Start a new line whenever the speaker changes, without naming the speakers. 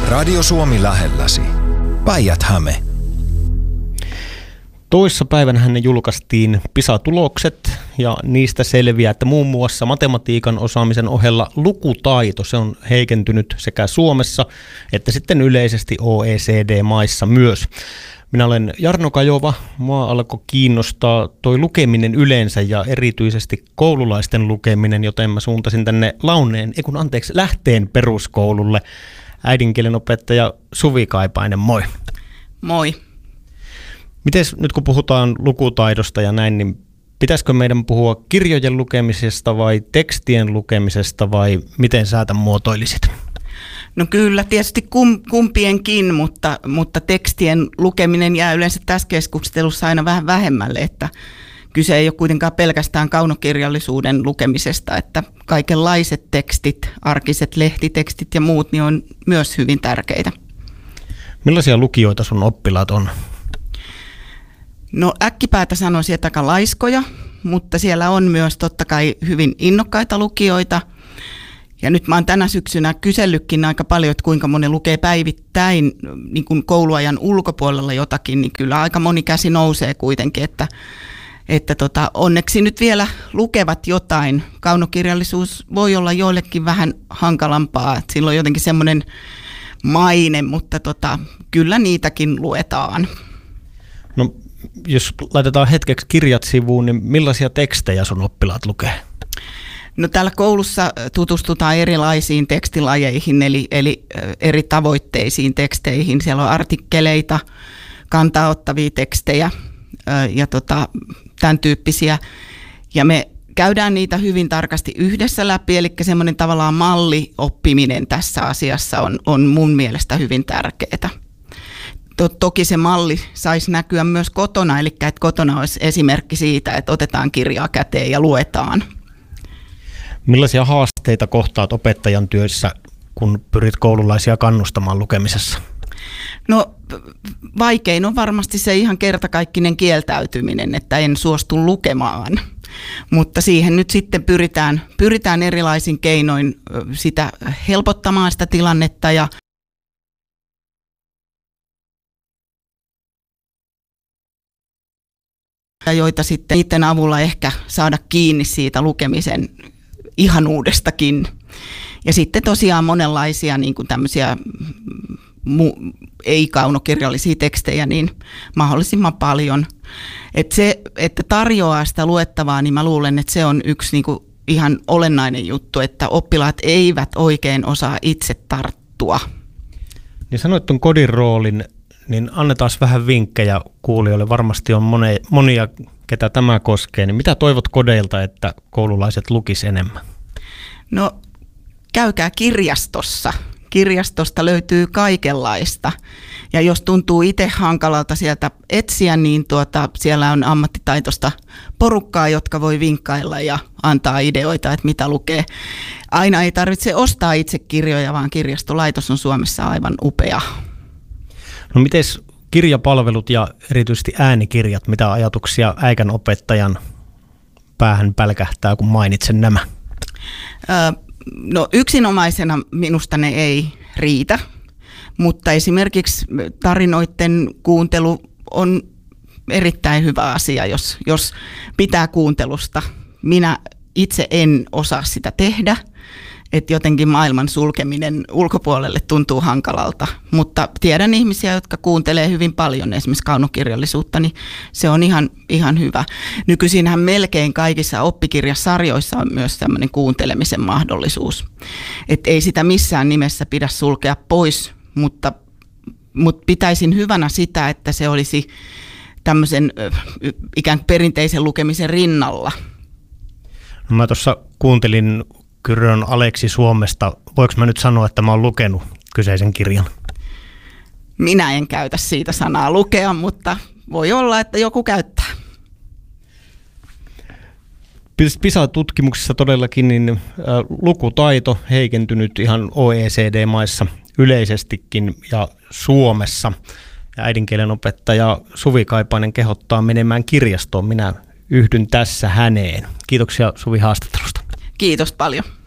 Radio Suomi lähelläsi. Päijät-Häme.
Toissa päivänä julkaistiin PISA-tulokset ja niistä selviää, että muun muassa matematiikan osaamisen ohella lukutaito se on heikentynyt sekä Suomessa että sitten yleisesti OECD-maissa myös. Minä olen Jarno Kajova. Mua alkoi kiinnostaa toi lukeminen yleensä ja erityisesti koululaisten lukeminen, joten mä suuntasin tänne Lähteen peruskoululle. Äidinkielen opettaja Suvi Kaipainen, moi.
Moi.
Mites nyt kun puhutaan lukutaidosta ja näin, niin pitäisikö meidän puhua kirjojen lukemisesta vai tekstien lukemisesta vai miten sä tämän muotoilisit?
No kyllä, tietysti kumpienkin, mutta tekstien lukeminen jää yleensä tässä keskustelussa aina vähän vähemmälle, että kyse ei ole kuitenkaan pelkästään kaunokirjallisuuden lukemisesta, että kaikenlaiset tekstit, arkiset lehtitekstit ja muut, niin on myös hyvin tärkeitä.
Millaisia lukijoita sun oppilaat on?
No äkkipäätä sanoisin, että aika laiskoja, mutta siellä on myös totta kai hyvin innokkaita lukijoita. Ja nyt mä oon tänä syksynä kysellytkin aika paljon, että kuinka moni lukee päivittäin niin kuin kouluajan ulkopuolella jotakin, niin kyllä aika moni käsi nousee kuitenkin, että onneksi nyt vielä lukevat jotain. Kaunokirjallisuus voi olla joillekin vähän hankalampaa, että sillä on jotenkin semmoinen maine, mutta kyllä niitäkin luetaan.
No jos laitetaan hetkeksi kirjat sivuun, niin millaisia tekstejä sun oppilaat lukee?
No täällä koulussa tutustutaan erilaisiin tekstilajeihin, eli eri tavoitteisiin teksteihin. Siellä on artikkeleita, kantaa ottavia tekstejä ja tämän tyyppisiä. Ja me käydään niitä hyvin tarkasti yhdessä läpi, eli semmoinen tavallaan mallioppiminen tässä asiassa on mun mielestä hyvin tärkeää. Toki se malli saisi näkyä myös kotona, eli että kotona olisi esimerkki siitä, että otetaan kirjaa käteen ja luetaan.
Millaisia haasteita kohtaat opettajan työssä, kun pyrit koululaisia kannustamaan lukemisessa?
No vaikein on varmasti se ihan kertakaikkinen kieltäytyminen, että en suostu lukemaan. Mutta siihen nyt sitten pyritään erilaisin keinoin sitä helpottamaan sitä tilannetta ja joita sitten niiden avulla ehkä saada kiinni siitä lukemisen ihanuudestakin. Ja sitten tosiaan monenlaisia niin kuin tämmöisiä ei-kaunokirjallisia tekstejä niin mahdollisimman paljon. Että se, että tarjoaa sitä luettavaa, niin mä luulen, että se on yksi niin kuin ihan olennainen juttu, että oppilaat eivät oikein osaa itse tarttua.
Niin sanoit tuon kodin roolin, niin annetaan vähän vinkkejä kuulijoille. Varmasti on monia, ketä tämä koskee. Niin mitä toivot kodeilta, että koululaiset lukis enemmän?
No käykää kirjastossa. Kirjastosta löytyy kaikenlaista. Ja jos tuntuu itse hankalalta sieltä etsiä, niin siellä on ammattitaitoista porukkaa, jotka voi vinkkailla ja antaa ideoita, että mitä lukee. Aina ei tarvitse ostaa itse kirjoja, vaan kirjastolaitos on Suomessa aivan upea.
No mites kirjapalvelut ja erityisesti äänikirjat, mitä ajatuksia äikän opettajan päähän pälkähtää, kun mainitsen nämä?
No yksinomaisena minusta ne ei riitä, mutta esimerkiksi tarinoiden kuuntelu on erittäin hyvä asia, jos pitää kuuntelusta. Minä itse en osaa sitä tehdä. Että jotenkin maailman sulkeminen ulkopuolelle tuntuu hankalalta, mutta tiedän ihmisiä, jotka kuuntelee hyvin paljon esimerkiksi kaunokirjallisuutta, niin se on ihan hyvä. Nykyisinhän melkein kaikissa oppikirjasarjoissa on myös tämmöinen kuuntelemisen mahdollisuus. Että ei sitä missään nimessä pidä sulkea pois, mutta pitäisin hyvänä sitä, että se olisi tämmöisen ikään kuin perinteisen lukemisen rinnalla.
No mä tuossa kuuntelin Kyrön Aleksi Suomesta. Voinko mä nyt sanoa, että mä oon lukenut kyseisen kirjan?
Minä en käytä siitä sanaa lukea, mutta voi olla, että joku käyttää.
PISA-tutkimuksissa todellakin niin lukutaito heikentynyt ihan OECD-maissa yleisestikin ja Suomessa. Ja äidinkielen opettaja Suvi Kaipainen kehottaa menemään kirjastoon. Minä yhdyn tässä häneen. Kiitoksia Suvi haastattelusta.
Kiitos paljon.